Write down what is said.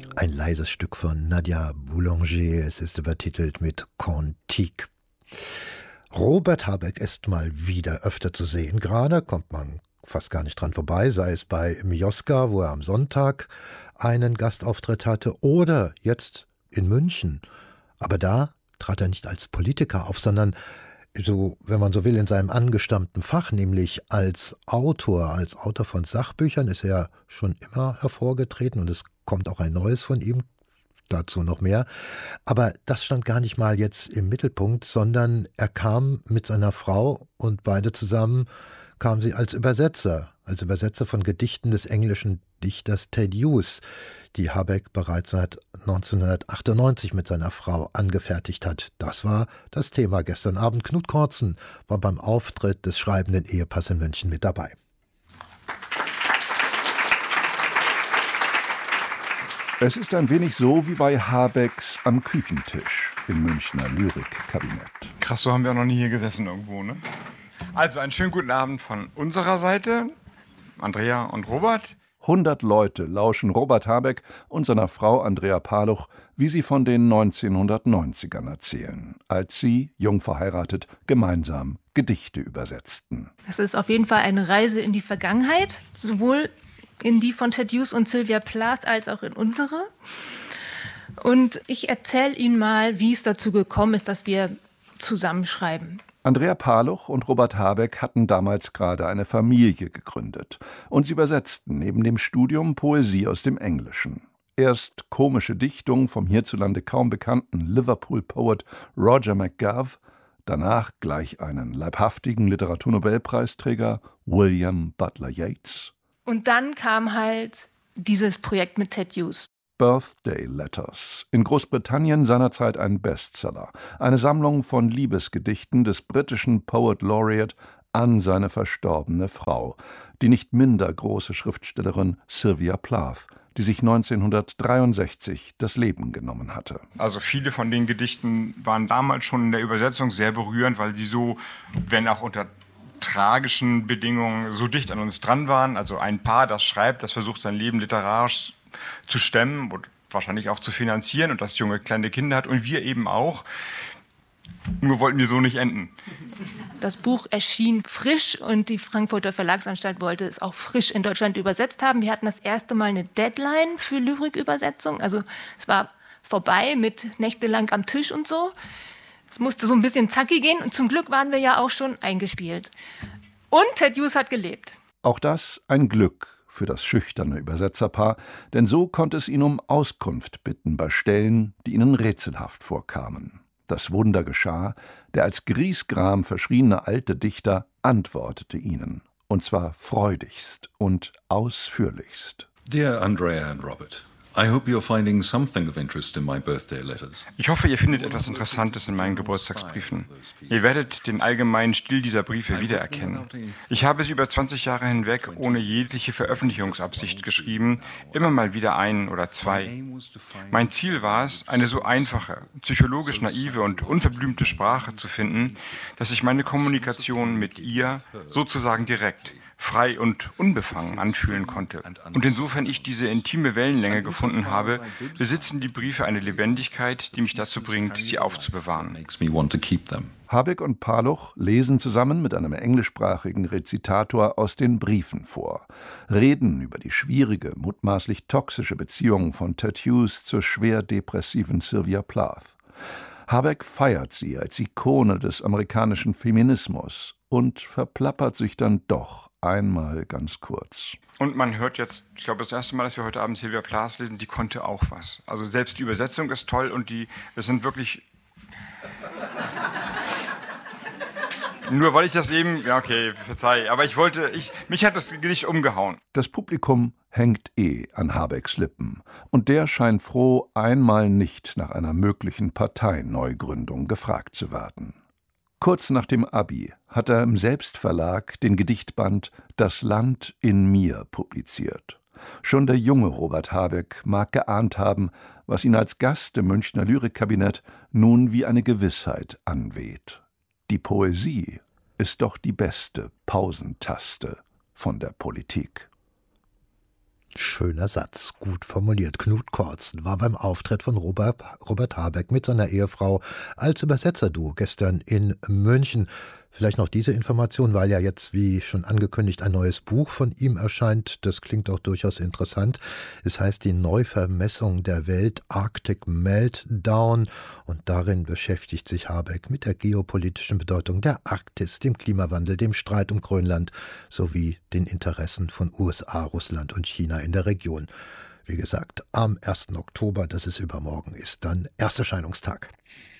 Ein leises Stück von Nadia Boulanger. Es ist übertitelt mit Cantique. Robert Habeck ist mal wieder öfter zu sehen. Gerade kommt man fast gar nicht dran vorbei, sei es bei Mioska, wo er am Sonntag einen Gastauftritt hatte, oder jetzt in München. Aber da trat er nicht als Politiker auf, sondern so, wenn man so will, in seinem angestammten Fach, nämlich als Autor von Sachbüchern ist er schon immer hervorgetreten und es kommt auch ein neues von ihm, dazu noch mehr. Aber das stand gar nicht mal jetzt im Mittelpunkt, sondern er kam mit seiner Frau und beide zusammen kamen sie als Übersetzer von Gedichten des englischen Dichters Ted Hughes, die Habeck bereits seit 1998 mit seiner Frau angefertigt hat. Das war das Thema gestern Abend. Knut Kortzen war beim Auftritt des schreibenden Ehepaars in München mit dabei. Es ist ein wenig so wie bei Habecks am Küchentisch im Münchner Lyrikkabinett. Krass, so haben wir auch noch nie hier gesessen irgendwo, ne? Also einen schönen guten Abend von unserer Seite, Andrea und Robert. 100 Leute lauschen Robert Habeck und seiner Frau Andrea Paluch, wie sie von den 1990ern erzählen, als sie, jung verheiratet, gemeinsam Gedichte übersetzten. Es ist auf jeden Fall eine Reise in die Vergangenheit, sowohl in die von Ted Hughes und Sylvia Plath als auch in unsere. Und ich erzähle Ihnen mal, wie es dazu gekommen ist, dass wir zusammenschreiben. Andrea Paluch und Robert Habeck hatten damals gerade eine Familie gegründet und sie übersetzten neben dem Studium Poesie aus dem Englischen. Erst komische Dichtung vom hierzulande kaum bekannten Liverpool-Poet Roger McGough, danach gleich einen leibhaftigen Literaturnobelpreisträger William Butler Yeats. Und dann kam halt dieses Projekt mit Ted Hughes. Birthday Letters, in Großbritannien seinerzeit ein Bestseller, eine Sammlung von Liebesgedichten des britischen Poet Laureate an seine verstorbene Frau, die nicht minder große Schriftstellerin Sylvia Plath, die sich 1963 das Leben genommen hatte. Also viele von den Gedichten waren damals schon in der Übersetzung sehr berührend, weil sie so, wenn auch unter tragischen Bedingungen, so dicht an uns dran waren. Also ein Paar, das schreibt, das versucht sein Leben literarisch zu stemmen und wahrscheinlich auch zu finanzieren und das junge kleine Kinder hat und wir eben auch. Nur wollten wir so nicht enden. Das Buch erschien frisch und die Frankfurter Verlagsanstalt wollte es auch frisch in Deutschland übersetzt haben. Wir hatten das erste Mal eine Deadline für Lyrikübersetzung. Also es war vorbei mit nächtelang am Tisch und so. Es musste so ein bisschen zackig gehen und zum Glück waren wir ja auch schon eingespielt. Und Ted Hughes hat gelebt. Auch das ein Glück für das schüchterne Übersetzerpaar, denn so konnte es ihn um Auskunft bitten bei Stellen, die ihnen rätselhaft vorkamen. Das Wunder geschah, der als Griesgram verschriene alte Dichter antwortete ihnen, und zwar freudigst und ausführlichst. Dear Andrea and Robert, I hope you're finding something of interest in my birthday letters. Ich hoffe, ihr findet etwas Interessantes in meinen Geburtstagsbriefen. Ihr werdet den allgemeinen Stil dieser Briefe wiedererkennen. Ich habe sie über 20 Jahre hinweg ohne jegliche Veröffentlichungsabsicht geschrieben, immer mal wieder ein oder zwei. Mein Ziel war es, eine so einfache, psychologisch naive und unverblümte Sprache zu finden, dass ich meine Kommunikation mit ihr sozusagen direkt, frei und unbefangen anfühlen konnte. Und insofern ich diese intime Wellenlänge gefunden habe, besitzen die Briefe eine Lebendigkeit, die mich dazu bringt, sie aufzubewahren. Habeck und Paluch lesen zusammen mit einem englischsprachigen Rezitator aus den Briefen vor, reden über die schwierige, mutmaßlich toxische Beziehung von Ted Hughes zur schwer depressiven Sylvia Plath. Habeck feiert sie als Ikone des amerikanischen Feminismus und verplappert sich dann doch einmal ganz kurz. Und man hört jetzt, ich glaube, das erste Mal, dass wir heute Abend Sylvia Plath lesen, die konnte auch was. Also selbst die Übersetzung ist toll und das sind wirklich... Nur weil ich das eben, ja okay, verzeih, aber mich hat das Gedicht umgehauen. Das Publikum hängt an Habecks Lippen und der scheint froh, einmal nicht nach einer möglichen Parteineugründung gefragt zu werden. Kurz nach dem Abi hat er im Selbstverlag den Gedichtband »Das Land in mir« publiziert. Schon der junge Robert Habeck mag geahnt haben, was ihn als Gast im Münchner Lyrikkabinett nun wie eine Gewissheit anweht. Die Poesie ist doch die beste Pausentaste von der Politik. Schöner Satz, gut formuliert. Knut Kortzen war beim Auftritt von Robert Habeck mit seiner Ehefrau als Übersetzerduo gestern in München. Vielleicht noch diese Information, weil ja jetzt, wie schon angekündigt, ein neues Buch von ihm erscheint. Das klingt auch durchaus interessant. Es heißt die Neuvermessung der Welt, Arctic Meltdown. Und darin beschäftigt sich Habeck mit der geopolitischen Bedeutung der Arktis, dem Klimawandel, dem Streit um Grönland sowie den Interessen von USA, Russland und China in der Region. Wie gesagt, am 1. Oktober, das ist übermorgen, ist dann Ersterscheinungstag.